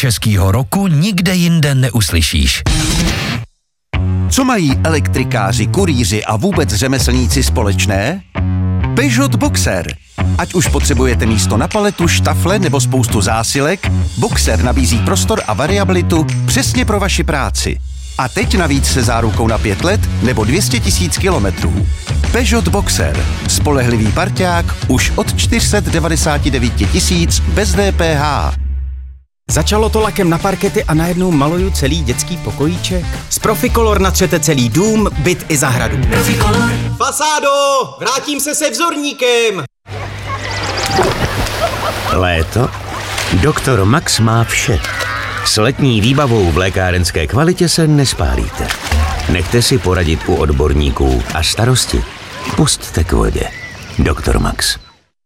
českýho roku nikde jinde neuslyšíš. Co mají elektrikáři, kurýři a vůbec řemeslníci společné? Peugeot Boxer. Ať už potřebujete místo na paletu, štafle nebo spoustu zásilek, Boxer nabízí prostor a variabilitu přesně pro vaši práci. A teď navíc se zárukou na 5 let nebo 200 000 kilometrů. Peugeot Boxer. Spolehlivý parťák už od 499 000 bez DPH. Začalo to lakem na parkety a najednou maluju celý dětský pokojíček. Z Proficolor natřete celý dům, byt i zahradu. Proficolor. Fasádo, vrátím se vzorníkem. Léto? Doktor Max má vše. S letní výbavou v lékárenské kvalitě se nespálíte. Nechte si poradit u odborníků a starosti pusťte k vodě. Doktor Max.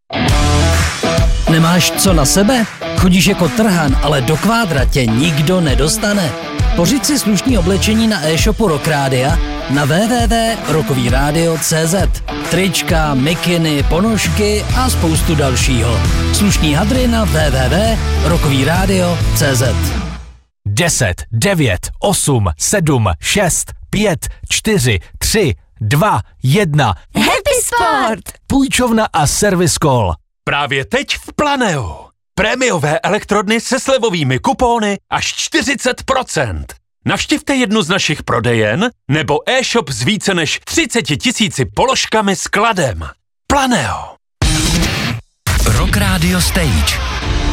Nemáš co na sebe? Chodíš jako trhan, ale do kvádra tě nikdo nedostane. Pořiď si slušný oblečení na e-shopu Rock Rádia na www.rockovyradio.cz. Trička, mikiny, ponožky a spoustu dalšího. Slušný hadry na www.rockovyradio.cz. 10, 9, 8, 7, 6, 5, 4, 3, 2, 1. Happy Sport! Půjčovna a Service Call. Právě teď v Planeu. Prémiové elektrodny se slevovými kupóny až 40%. Navštivte jednu z našich prodejen nebo e-shop s více než 30 000 položkami s kladem. Planeo. Rock Radio Stage.